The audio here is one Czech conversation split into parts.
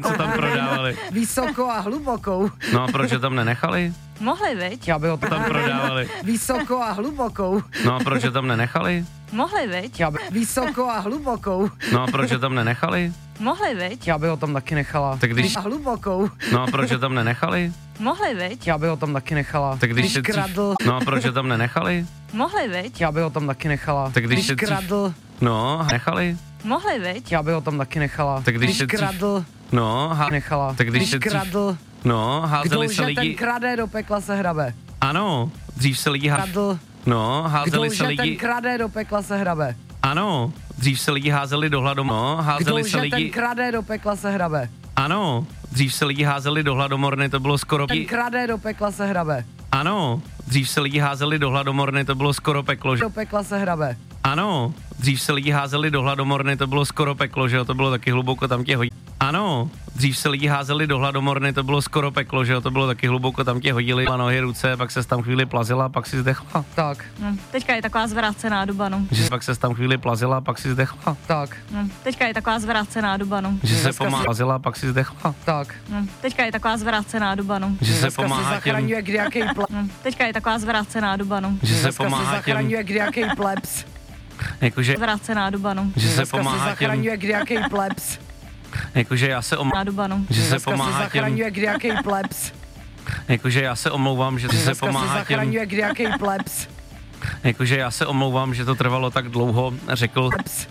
co tam prodávali. Vysoko a hlubokou. No a proč ho tam nenechali? Mohli, viď? Já by ho Tam prodávali. Vysoko a hlubokou. No a proč ho tam nenechali? Mohli, viď? Já by vysoko a hlubokou. No a proč ho tam nenechali? Mohli, viď? Já by ho tam taky nechala. Tak když... A hlubokou. No a proč ho tam nenechali? Mohli, viď? Já by ho tam taky nechala. Tak když se kradl. No a proč ho tam nenechali? Mohli, viď? Já by ho tam taky nechala. Tak když se kradl. No, nechali? Mohli, viď? Já by ho tam taky nechala. Tak když se kradl. No, nechala. Tak když se kradl. No, házeli se Kdo ten lidi... krade, do pekla se hrabe. Ano, dřív se lidi... Kradl. No, házeli se ten lidi... krade, do pekla se hrabe. Ano, dřív se lidi házeli do hladomoru. No, házeli se lidi... ten krade, do pekla se hrabe. Ano, dřív se lidi házeli do hladomorny, to bylo skoro... Ten krade, do pekla se hrabe. Ano, dřív se lidi házeli do hladomorny, to bylo skoro peklo, že? Do pekla se hrabe. Ano, dřív se lidi házeli do hladomorny, to bylo skoro peklo, že jo, to bylo taky hluboko, tam tě hodí. Ano, dřív se lidi házeli do hladomorny, to bylo skoro peklo, že jo, to bylo taky hluboko, tam tě hodili na nohy, ruce, pak se tam chvíli plazila, pak si zdechla. Tak. Teďka je taková zvrácená doba, no. Že pak se tam chvíli plazila, pak si zdechla. Tak. Teďka je taková zvrácená doba, no. Že se plazila, pak si zdechla. Tak. Teďka je taková zvrácená doba, no. Že se pomáhá těm... kdejaký Teďka je taková zvrácená doba, no. Že se pomáhá těm... kdejaký plebs. Jakože... Zvrácená doba, no. Že se pomáhá těm... kdejaký plebs. Jakože já se omlouvám, že se pomáhá těm... kdejaký plebs. Jakože já se omlouvám, že se pomáhá těm... kdejaký plebs. Jakože já se omlouvám, že to trvalo tak dlouho, řekl...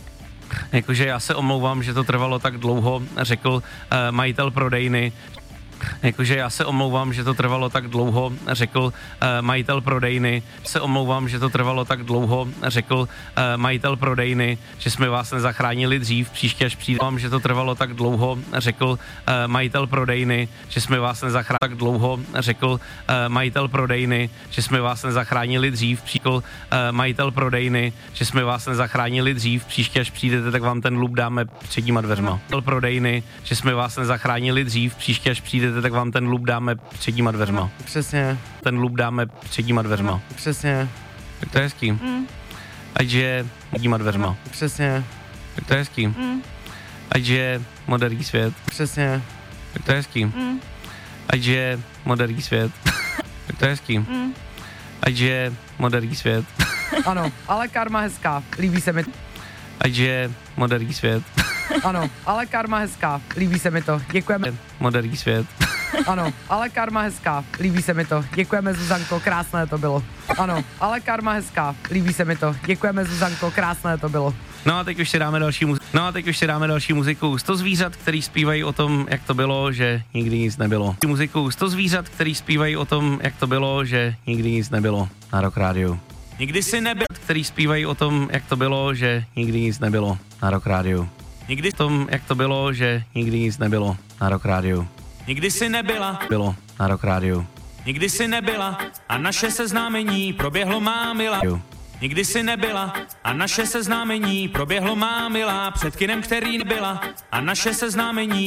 Jakože já se omlouvám, že to trvalo tak dlouho, řekl majitel prodejny. Jakože já se omlouvám, že to trvalo tak dlouho, řekl majitel prodejny. Se omlouvám, že to trvalo tak dlouho, řekl majitel prodejny, že jsme vás nezachránili dřív, příště až přijde. Že to trvalo tak dlouho, řekl majitel prodejny, že jsme vás nezachránili tak dlouho, řekl majitel prodejny, že jsme vás nezachránili dřív, příkl majitel prodejny, že jsme vás nezachránili dřív, příště až přijdete, tak vám ten lup dáme před těma dveřma. Majitel prodejny, že jsme vás nezachránili dřív, příště až přijdete, tak vám ten lup dáme před těma dveřma. Přesně. Ten lup dáme před těma dveřma. Přesně. Tak to je hezký. Ať je těma dveřma. Přesně. Tak to je hezký. Ať je moderní svět. Přesně. Tak to je hezký. Ať je moderní svět. Tak to je hezký. Ať je moderní svět. Ano, ale karma hezká. Líbí se mi. Ať je moderní svět. Ano, ale karma hezká. Líbí se mi to. Děkujeme. Moderní svět. Ano, ale karma hezká. Líbí se mi to. Děkujeme, Zuzanko, krásné to bylo. Ano, ale karma hezká. Líbí se mi to. Děkujeme, Zuzanko, krásné to bylo. No a teď už si dáme další muziku. 100 zvířat, který zpívají o tom, jak to bylo, že nikdy nic nebylo. Muziku 100 zvířat, který zpívají o tom, jak to bylo, že nikdy nic nebylo. Na Rock Radio. Nikdy si nebyl, který zpívají o tom, jak to bylo, že nikdy nic nebylo. Na Rock Radio. Nikdy o tom, jak to bylo, že nikdy nic nebylo. Na Rock Radio. Nikdy si nebyla. Bylo. Na Rock Radio. Nikdy si nebyla a naše seznámení proběhlo má milá. Nikdy si nebyla a naše seznámení proběhlo má milá před kinem, který nebyla a naše seznámení